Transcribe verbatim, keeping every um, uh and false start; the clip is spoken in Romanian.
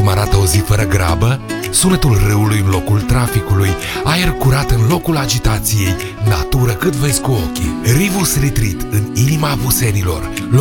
cum arată o zi fără grabă, sunetul râului în locul traficului, aer curat în locul agitației, natură cât vezi cu ochii. Rivus Retreat în inima Busenilor,